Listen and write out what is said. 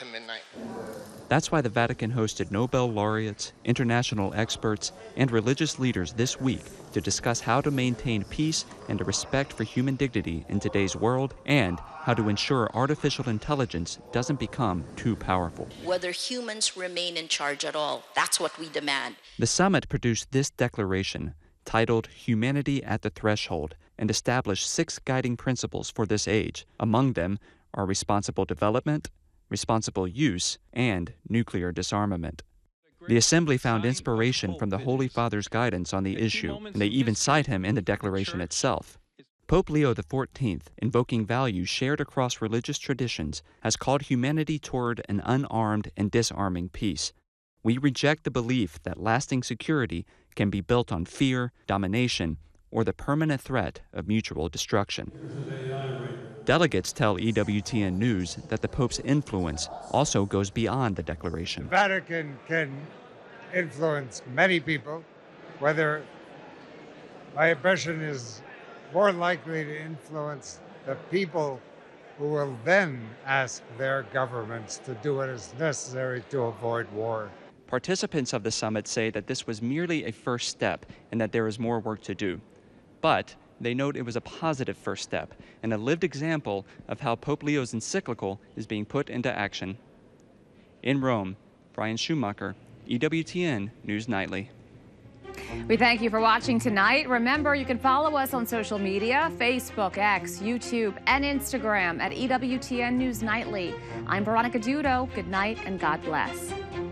to midnight. That's why the Vatican hosted Nobel laureates, international experts, and religious leaders this week to discuss how to maintain peace and a respect for human dignity in today's world, and how to ensure artificial intelligence doesn't become too powerful. Whether humans remain in charge at all, that's what we demand. The summit produced this declaration, titled Humanity at the Threshold, and established 6 guiding principles for this age. Among them are responsible development, responsible use, and nuclear disarmament. The Assembly found inspiration from the Holy Father's guidance on the issue, and they even cite him in the declaration itself. Pope Leo XIV, invoking values shared across religious traditions, has called humanity toward an unarmed and disarming peace. We reject the belief that lasting security can be built on fear, domination, or the permanent threat of mutual destruction. Delegates tell EWTN News that the Pope's influence also goes beyond the declaration. The Vatican can influence many people, whether my impression is more likely to influence the people who will then ask their governments to do what is necessary to avoid war. Participants of the summit say that this was merely a first step and that there is more work to do. But they note it was a positive first step and a lived example of how Pope Leo's encyclical is being put into action. In Rome, Brian Schumacher, EWTN News Nightly. We thank you for watching tonight. Remember, you can follow us on social media, Facebook, X, YouTube, and Instagram at EWTN News Nightly. I'm Veronica Dudo. Good night and God bless.